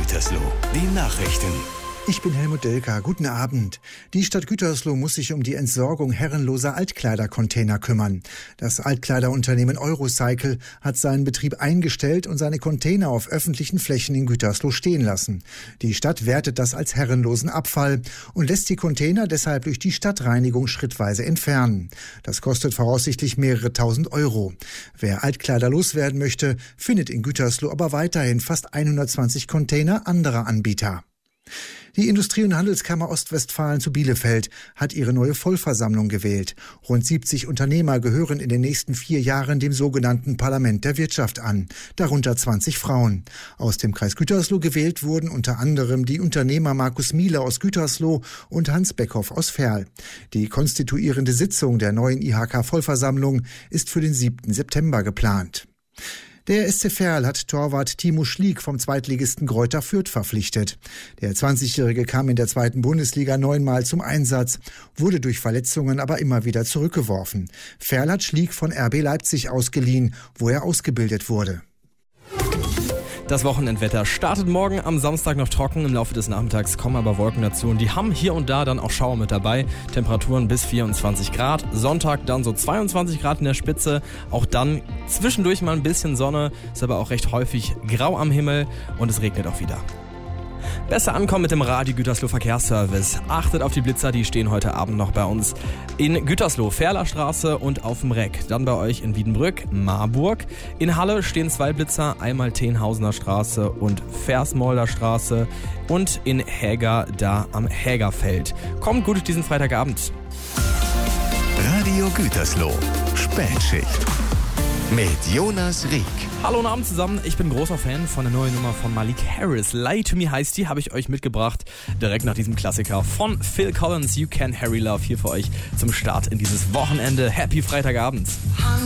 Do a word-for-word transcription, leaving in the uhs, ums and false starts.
Gütersloh, die Nachrichten. Ich bin Helmut Delka. Guten Abend. Die Stadt Gütersloh muss sich um die Entsorgung herrenloser Altkleidercontainer kümmern. Das Altkleiderunternehmen Eurocycle hat seinen Betrieb eingestellt und seine Container auf öffentlichen Flächen in Gütersloh stehen lassen. Die Stadt wertet das als herrenlosen Abfall und lässt die Container deshalb durch die Stadtreinigung schrittweise entfernen. Das kostet voraussichtlich mehrere tausend Euro. Wer Altkleider loswerden möchte, findet in Gütersloh aber weiterhin fast hundertzwanzig Container anderer Anbieter. Die Industrie- und Handelskammer Ostwestfalen zu Bielefeld hat ihre neue Vollversammlung gewählt. Rund siebzig Unternehmer gehören in den nächsten vier Jahren dem sogenannten Parlament der Wirtschaft an, darunter zwanzig Frauen. Aus dem Kreis Gütersloh gewählt wurden unter anderem die Unternehmer Markus Miele aus Gütersloh und Hans Beckhoff aus Verl. Die konstituierende Sitzung der neuen I H K-Vollversammlung ist für den siebten September geplant. Der S C Verl hat Torwart Timo Schliek vom Zweitligisten Greuther Fürth verpflichtet. Der zwanzigjährige kam in der zweiten Bundesliga neunmal zum Einsatz, wurde durch Verletzungen aber immer wieder zurückgeworfen. Verl hat Schliek von R B Leipzig ausgeliehen, wo er ausgebildet wurde. Das Wochenendwetter startet morgen am Samstag noch trocken. Im Laufe des Nachmittags kommen aber Wolken dazu und die haben hier und da dann auch Schauer mit dabei. Temperaturen bis vierundzwanzig Grad. Sonntag dann so zweiundzwanzig Grad in der Spitze. Auch dann zwischendurch mal ein bisschen Sonne. Ist aber auch recht häufig grau am Himmel und es regnet auch wieder. Besser ankommen mit dem Radio Gütersloh Verkehrsservice. Achtet auf die Blitzer, die stehen heute Abend noch bei uns in Gütersloh, Ferlerstraße und auf dem Reck. Dann bei euch in Wiedenbrück, Marburg. In Halle stehen zwei Blitzer, einmal Tenhausener Straße und Versmolder Straße und in Häger da am Hägerfeld. Kommt gut durch diesen Freitagabend. Radio Gütersloh, Spätschicht mit Jonas Rieck. Hallo und Abend zusammen, ich bin großer Fan von der neuen Nummer von Malik Harris. Lie to Me heißt die, habe ich euch mitgebracht. Direkt nach diesem Klassiker von Phil Collins, You Can Harry Love, hier für euch zum Start in dieses Wochenende. Happy Freitagabend.